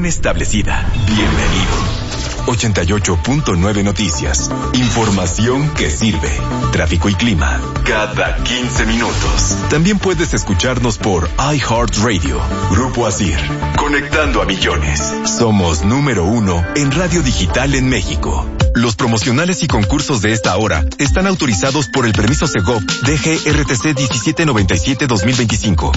Programación establecida. Bienvenido. 88.9 Noticias. Información que sirve. Tráfico y clima. Cada 15 minutos. También puedes escucharnos por iHeartRadio. Grupo ASIR. Conectando a millones. Somos número 1 en radio digital en México. Los promocionales y concursos de esta hora están autorizados por el permiso Segov DGRTC 1797-2025.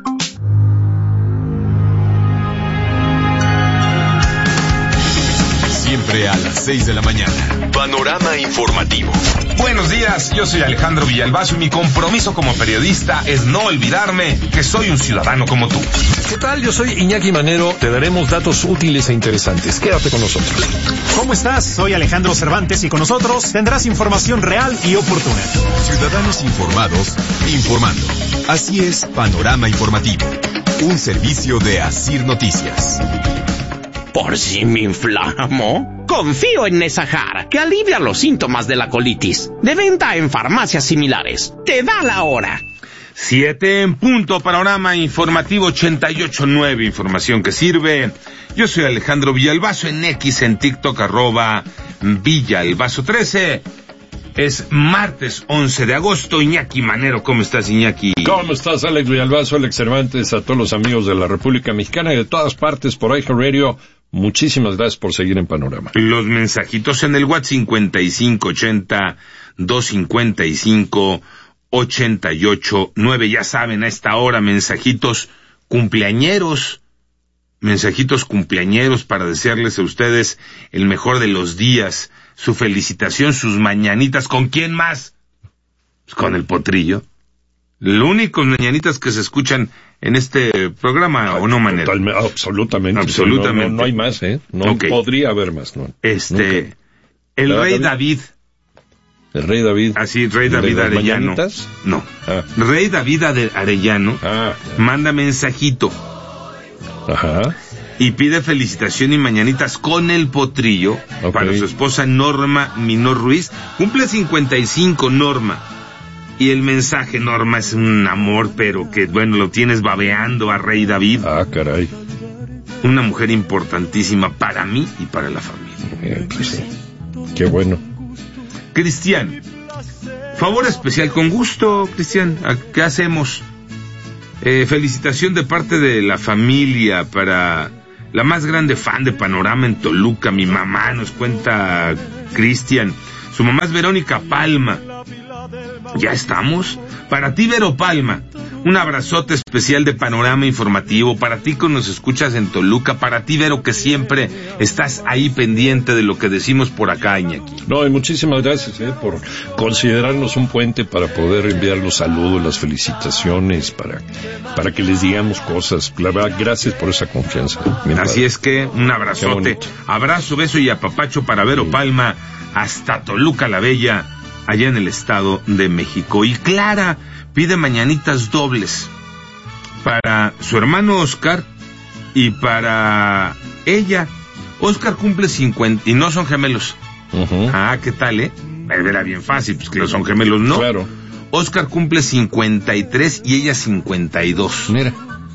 Siempre a las 6 de la mañana. Panorama informativo. Buenos días, yo soy Alejandro Villalbazo y mi compromiso como periodista es no olvidarme que soy un ciudadano como tú. ¿Qué tal? Yo soy Iñaki Manero. Te daremos datos útiles e interesantes. Quédate con nosotros. ¿Cómo estás? Soy Alejandro Cervantes y con nosotros tendrás información real y oportuna. Ciudadanos informados, informando. Así es, Panorama Informativo. Un servicio de ASIR Noticias. ¿Por si me inflamo? Confío en Nesajar, que alivia los síntomas de la colitis. De venta en farmacias similares. Te da la hora. 7 en punto, Panorama Informativo 88.9, información que sirve. Yo soy Alejandro Villalbazo, en X, en TikTok, @Villalbazo13. Es martes 11 de agosto. Iñaki Manero, ¿cómo estás, Iñaki? ¿Cómo estás, Alex Villalbazo, Alex Cervantes, a todos los amigos de la República Mexicana y de todas partes por iHeartRadio? Muchísimas gracias por seguir en Panorama. Los mensajitos en el WhatsApp 5580-255-88.9. Ya saben, a esta hora, mensajitos cumpleañeros para desearles a ustedes el mejor de los días, su felicitación, sus mañanitas. ¿Con quién más? Pues con el Potrillo. Los únicos mañanitas que se escuchan en este programa, ¿o no, Manero? Absolutamente. No hay más, No podría haber más, ¿no? El rey David. ¿El rey David? Así, rey David Arellano. ¿Mañanitas? No. Rey David Arellano manda mensajito. Ajá. Y pide felicitación y mañanitas con el Potrillo para su esposa Norma Minor Ruiz. Cumple 55, Norma. Y el mensaje, Norma, es un amor, pero que, bueno, lo tienes babeando a Rey David. Ah, caray. Una mujer importantísima para mí y para la familia. Pues sí. Qué bueno. Cristian, favor especial, con gusto, Cristian. ¿Qué hacemos? Felicitación de parte de la familia para la más grande fan de Panorama en Toluca, mi mamá, nos cuenta Cristian. Su mamá es Verónica Palma. ¿Ya estamos? Para ti, Vero Palma, un abrazote especial de Panorama Informativo. Para ti que nos escuchas en Toluca. Para ti, Vero, que siempre estás ahí pendiente de lo que decimos por acá, Iñaki. No, y muchísimas gracias por considerarnos un puente para poder enviar los saludos, las felicitaciones, para que les digamos cosas. La verdad, gracias por esa confianza. Así es que un abrazote, abrazo, beso y apapacho para Vero Palma hasta Toluca la Bella, allá en el Estado de México. Y Clara pide mañanitas dobles para su hermano Oscar y para ella. Oscar cumple 50 y no son gemelos. Uh-huh. Ah, ¿qué tal, Era bien fácil, pues que los son gemelos, ¿no? Claro. Oscar cumple 53 y ella 52. Mira.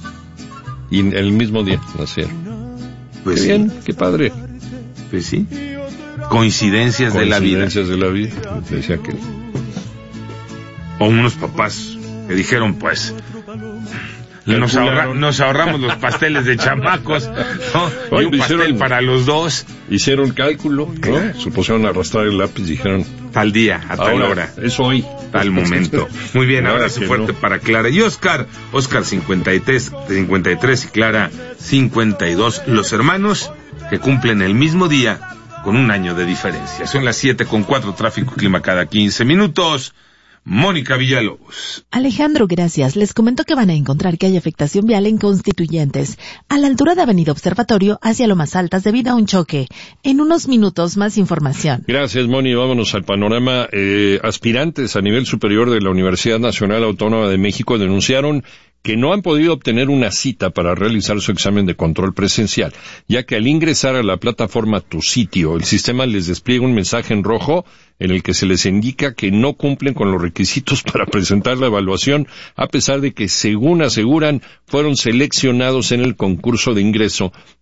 Y el mismo día nacieron. Pues qué bien, qué padre. Pues sí. Coincidencias de la vida. Decía que... O unos papás que dijeron, pues, nos ahorramos los pasteles de chamacos, ¿no? Y un pastel para los dos. Hicieron cálculo, ¿no? Supusieron arrastrar el lápiz y dijeron... Tal día, a tal hora. Es hoy. Tal momento. Muy bien, abrazo fuerte para Clara y Oscar. Oscar 53 y Clara 52. Los hermanos que cumplen el mismo día con un año de diferencia. Son las 7:04, tráfico y clima cada 15 minutos. Mónica Villalobos. Alejandro, gracias. Les comento que van a encontrar que hay afectación vial en Constituyentes, a la altura de Avenida Observatorio, hacia Lomas Altas, debido a un choque. En unos minutos, más información. Gracias, Moni. Vámonos al panorama. Aspirantes a nivel superior de la Universidad Nacional Autónoma de México denunciaron que no han podido obtener una cita para realizar su examen de control presencial, ya que al ingresar a la plataforma Tu Sitio, el sistema les despliega un mensaje en rojo en el que se les indica que no cumplen con los requisitos para presentar la evaluación, a pesar de que, según aseguran, fueron seleccionados en el concurso de ingreso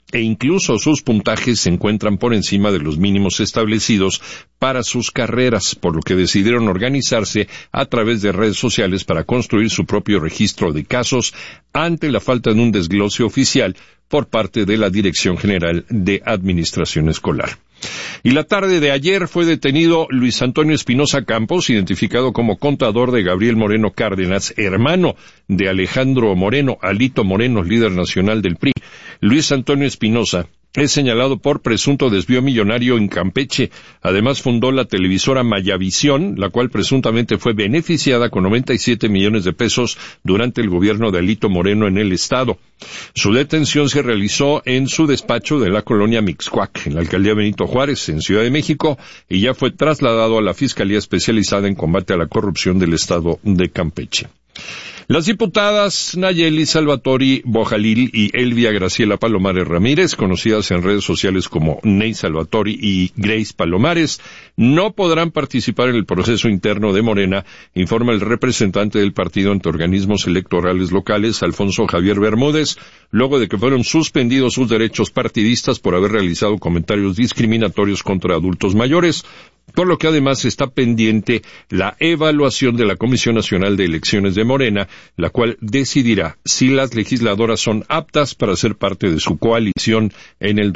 e incluso sus puntajes se encuentran por encima de los mínimos establecidos para sus carreras, por lo que decidieron organizarse a través de redes sociales para construir su propio registro de casos ante la falta de un desglose oficial por parte de la Dirección General de Administración Escolar. Y la tarde de ayer fue detenido Luis Antonio Espinosa Campos, identificado como contador de Gabriel Moreno Cárdenas, hermano de Alejandro Moreno, Alito Moreno, líder nacional del PRI. Luis Antonio Espinosa es señalado por presunto desvío millonario en Campeche. Además fundó la televisora Mayavisión, la cual presuntamente fue beneficiada con 97 millones de pesos durante el gobierno de Alito Moreno en el estado. Su detención se realizó en su despacho de la colonia Mixcoac, en la alcaldía Benito Juárez, en Ciudad de México, y ya fue trasladado a la Fiscalía Especializada en Combate a la Corrupción del estado de Campeche. Las diputadas Nayeli Salvatori Bojalil y Elvia Graciela Palomares Ramírez, conocidas en redes sociales como Ney Salvatori y Grace Palomares, no podrán participar en el proceso interno de Morena, informa el representante del partido ante organismos electorales locales, Alfonso Javier Bermúdez, luego de que fueron suspendidos sus derechos partidistas por haber realizado comentarios discriminatorios contra adultos mayores, por lo que además está pendiente la evaluación de la Comisión Nacional de Elecciones de Morena, la cual decidirá si las legisladoras son aptas para ser parte de su coalición en el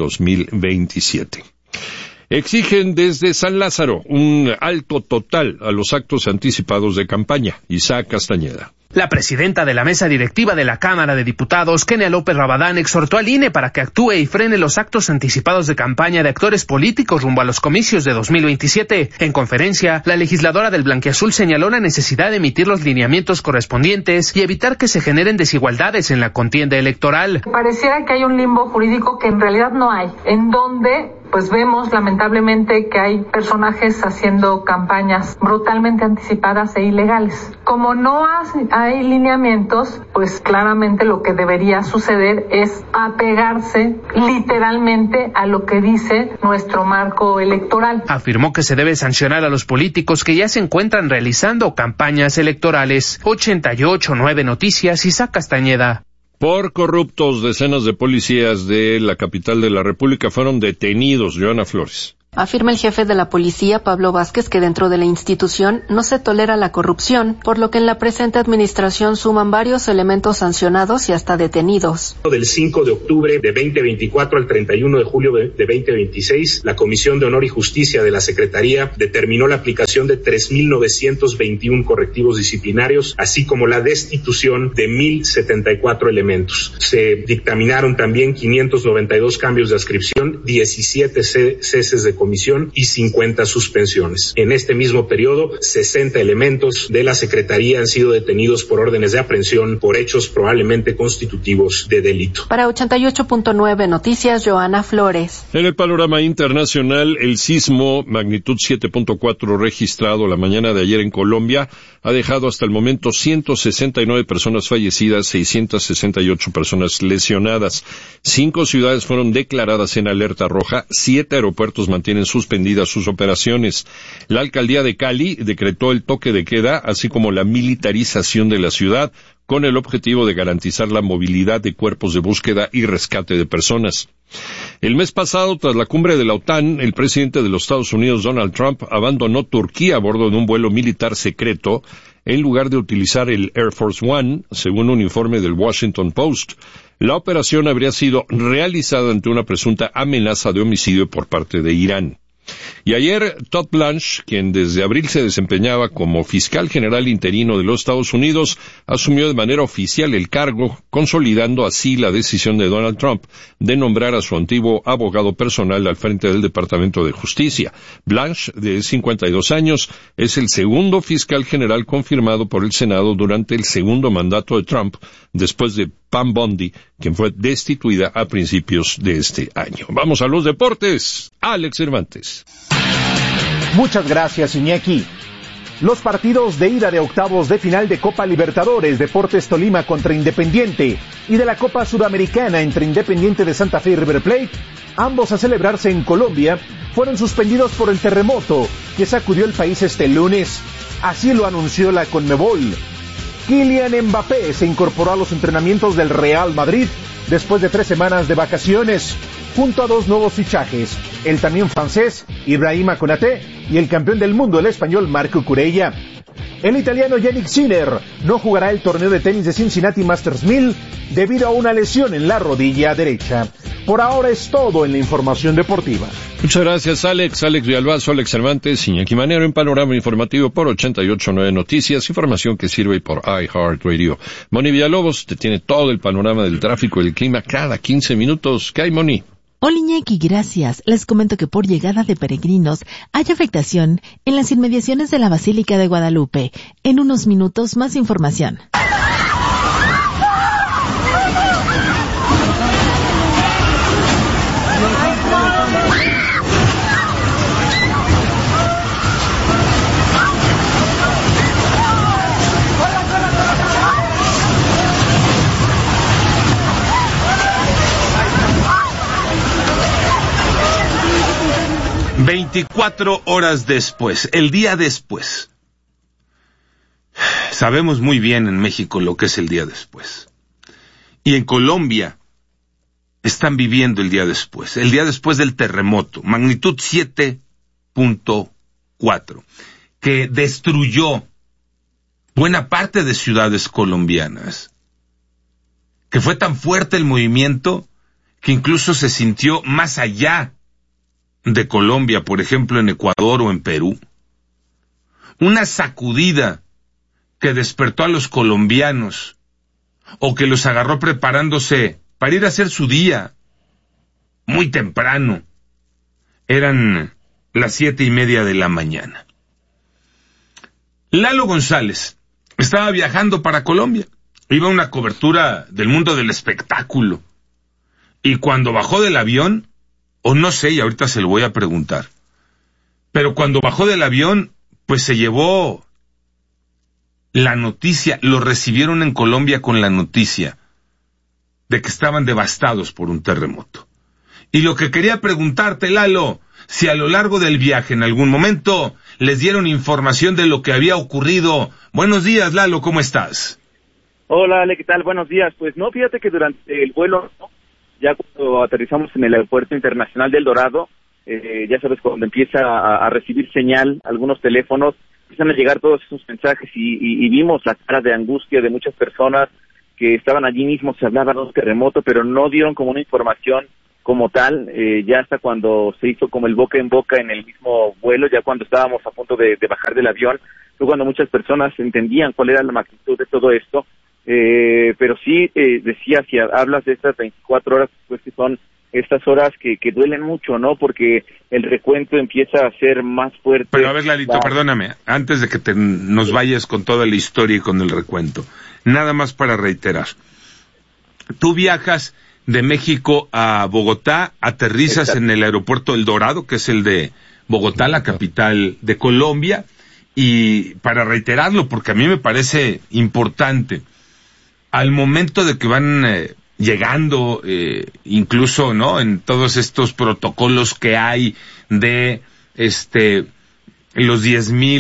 2027. Exigen desde San Lázaro un alto total a los actos anticipados de campaña. Isaac Castañeda. La presidenta de la mesa directiva de la Cámara de Diputados, Kenia López Rabadán, exhortó al INE para que actúe y frene los actos anticipados de campaña de actores políticos rumbo a los comicios de 2027. En conferencia, la legisladora del Blanquiazul señaló la necesidad de emitir los lineamientos correspondientes y evitar que se generen desigualdades en la contienda electoral. Pareciera que hay un limbo jurídico que en realidad no hay, en donde pues vemos lamentablemente que hay personajes haciendo campañas brutalmente anticipadas e ilegales. Como no hay lineamientos, pues claramente lo que debería suceder es apegarse literalmente a lo que dice nuestro marco electoral. Afirmó que se debe sancionar a los políticos que ya se encuentran realizando campañas electorales. 88.9 Noticias, Isaac Castañeda. Por corruptos, decenas de policías de la capital de la República fueron detenidos. Joana Flores. Afirma el jefe de la policía, Pablo Vázquez, que dentro de la institución no se tolera la corrupción, por lo que en la presente administración suman varios elementos sancionados y hasta detenidos. Del 5 de octubre de 2024 al 31 de julio de 2026, la Comisión de Honor y Justicia de la Secretaría determinó la aplicación de 3.921 correctivos disciplinarios, así como la destitución de 1.074 elementos. Se dictaminaron también 592 cambios de adscripción, 17 ceses de comisión y 50 suspensiones. En este mismo periodo, 60 elementos de la Secretaría han sido detenidos por órdenes de aprehensión por hechos probablemente constitutivos de delito. Para 88.9 Noticias, Joana Flores. En el panorama internacional, el sismo magnitud 7.4 registrado la mañana de ayer en Colombia ha dejado hasta el momento 169 personas fallecidas, 668 personas lesionadas. 5 ciudades fueron declaradas en alerta roja, 7 aeropuertos mantienen suspendidas sus operaciones. La alcaldía de Cali decretó el toque de queda, así como la militarización de la ciudad, con el objetivo de garantizar la movilidad de cuerpos de búsqueda y rescate de personas. El mes pasado, tras la cumbre de la OTAN, el presidente de los Estados Unidos, Donald Trump, abandonó Turquía a bordo de un vuelo militar secreto en lugar de utilizar el Air Force One, según un informe del Washington Post. La operación habría sido realizada ante una presunta amenaza de homicidio por parte de Irán. Y ayer, Todd Blanche, quien desde abril se desempeñaba como fiscal general interino de los Estados Unidos, asumió de manera oficial el cargo, consolidando así la decisión de Donald Trump de nombrar a su antiguo abogado personal al frente del Departamento de Justicia. Blanche, de 52 años, es el segundo fiscal general confirmado por el Senado durante el segundo mandato de Trump, después de Pam Bondi, quien fue destituida a principios de este año. Vamos a los deportes. Alex Cervantes. Muchas gracias, Iñaki. Los partidos de ida de octavos de final de Copa Libertadores, Deportes Tolima contra Independiente, y de la Copa Sudamericana entre Independiente de Santa Fe y River Plate, ambos a celebrarse en Colombia, fueron suspendidos por el terremoto que sacudió el país este lunes. Así lo anunció la Conmebol. Kylian Mbappé se incorporó a los entrenamientos del Real Madrid después de 3 semanas de vacaciones, junto a 2 nuevos fichajes, el también francés Ibrahima Konaté y el campeón del mundo, el español Marco Cucurella. El italiano Yannick Sinner no jugará el torneo de tenis de Cincinnati Masters 1000 debido a una lesión en la rodilla derecha. Por ahora es todo en la información deportiva. Muchas gracias, Alex Villalbazo, Alex Cervantes, Iñaki Manero en Panorama Informativo por 88.9 Noticias, información que sirve por iHeartRadio. Moni Villalobos te tiene todo el panorama del tráfico y el clima cada 15 minutos. ¿Qué hay, Moni? Hola Iñaki, gracias. Les comento que por llegada de peregrinos hay afectación en las inmediaciones de la Basílica de Guadalupe. En unos minutos más información. ...24 horas después, el día después. Sabemos muy bien en México lo que es el día después. Y en Colombia están viviendo el día después del terremoto, magnitud 7.4, que destruyó buena parte de ciudades colombianas. Que fue tan fuerte el movimiento que incluso se sintió más allá de Colombia, por ejemplo en Ecuador o en Perú. Una sacudida que despertó a los colombianos o que los agarró preparándose para ir a hacer su día muy temprano. Eran las 7:30 de la mañana. Lalo González estaba viajando para Colombia, iba a una cobertura del mundo del espectáculo, y cuando bajó del avión, o no sé, y ahorita se lo voy a preguntar, pero cuando bajó del avión, pues se llevó la noticia, lo recibieron en Colombia con la noticia de que estaban devastados por un terremoto. Y lo que quería preguntarte, Lalo, si a lo largo del viaje en algún momento les dieron información de lo que había ocurrido. Buenos días, Lalo, ¿cómo estás? Hola, Ale, ¿qué tal? Buenos días. Pues no, fíjate que durante el vuelo, ¿no?, ya cuando aterrizamos en el Aeropuerto Internacional del Dorado, ya sabes, cuando empieza a recibir señal, algunos teléfonos, empiezan a llegar todos esos mensajes y vimos la cara de angustia de muchas personas que estaban allí mismo. Se hablaba de un terremoto, pero no dieron como una información como tal, ya hasta cuando se hizo como el boca en boca en el mismo vuelo, ya cuando estábamos a punto de bajar del avión, fue cuando muchas personas entendían cuál era la magnitud de todo esto. Pero sí, decía, si hablas de estas 24 horas, pues que son estas horas que duelen mucho, ¿no? Porque el recuento empieza a ser más fuerte. Pero a ver, Lalito, perdóname, antes de que nos vayas con toda la historia y con el recuento, nada más para reiterar. Tú viajas de México a Bogotá, aterrizas en el aeropuerto El Dorado, que es el de Bogotá, la capital de Colombia, y para reiterarlo, porque a mí me parece importante, al momento de que van llegando, incluso, ¿no?, en todos estos protocolos que hay de los 10,000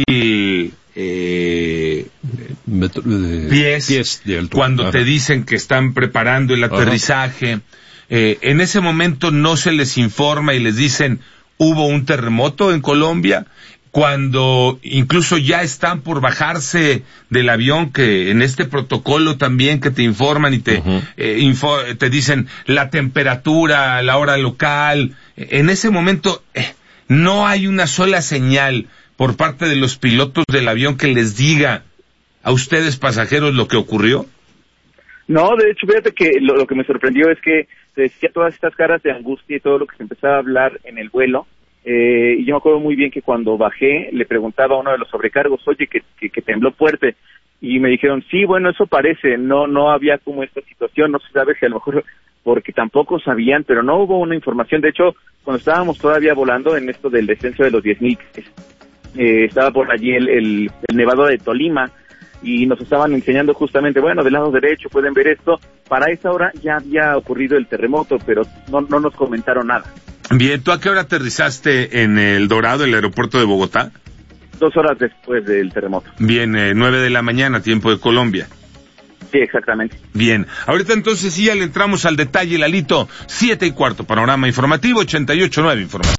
pies de altura, cuando te dicen que están preparando el aterrizaje, en ese momento no se les informa y les dicen, hubo un terremoto en Colombia. Cuando incluso ya están por bajarse del avión, que en este protocolo también que te informan y te dicen la temperatura, la hora local, en ese momento no hay una sola señal por parte de los pilotos del avión que les diga a ustedes pasajeros lo que ocurrió. No, de hecho, fíjate que lo que me sorprendió es que se decía todas estas caras de angustia y todo lo que se empezaba a hablar en el vuelo. Y yo me acuerdo muy bien que cuando bajé le preguntaba a uno de los sobrecargos, oye, que tembló fuerte, y me dijeron, sí, bueno, eso parece, no había como esta situación, no se sabe si a lo mejor porque tampoco sabían, pero no hubo una información. De hecho, cuando estábamos todavía volando en esto del descenso de los 10,000, estaba por allí el nevado de Tolima, y nos estaban enseñando justamente, bueno, del lado derecho pueden ver esto. Para esa hora ya había ocurrido el terremoto, pero no nos comentaron nada. Bien, ¿tú a qué hora aterrizaste en El Dorado, el aeropuerto de Bogotá? 2 horas después del terremoto. Bien, 9 de la mañana, tiempo de Colombia. Sí, exactamente. Bien, ahorita entonces sí ya le entramos al detalle, Lalito. 7:15, panorama informativo, 88.9 informativo.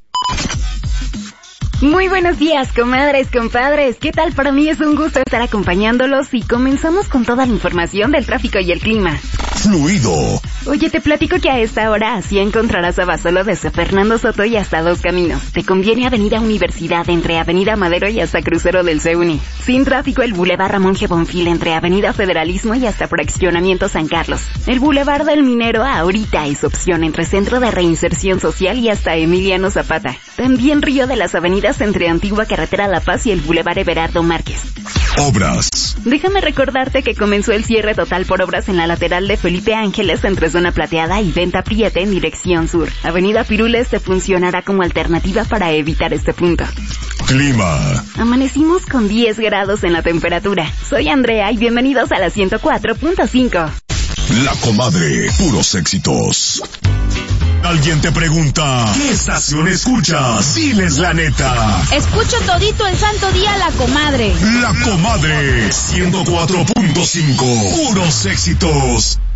Muy buenos días, comadres, compadres. ¿Qué tal? Para mí es un gusto estar acompañándolos y comenzamos con toda la información del tráfico y el clima. Fluido. Oye, te platico que a esta hora así encontrarás a Basolo desde Fernando Soto y hasta Dos Caminos. Te conviene Avenida Universidad entre Avenida Madero y hasta Crucero del CEUNI. Sin tráfico el Boulevard Ramón G. Bonfil entre Avenida Federalismo y hasta Fraccionamiento San Carlos. El Boulevard del Minero ahorita es opción entre Centro de Reinserción Social y hasta Emiliano Zapata. También Río de las Avenidas entre Antigua Carretera La Paz y el Boulevard Everardo Márquez. Obras. Déjame recordarte que comenzó el cierre total por obras en la lateral de Felipe Ángeles entre Zona Plateada y Venta Priete en dirección sur. Avenida Pirules te funcionará como alternativa para evitar este punto. Clima. Amanecimos con 10 grados en la temperatura. Soy Andrea y bienvenidos a la 104.5. La Comadre, puros éxitos. Alguien te pregunta, ¿qué estación escuchas? Diles la neta. Escucho todito el santo día La Comadre. La Comadre, 104.5, puros éxitos.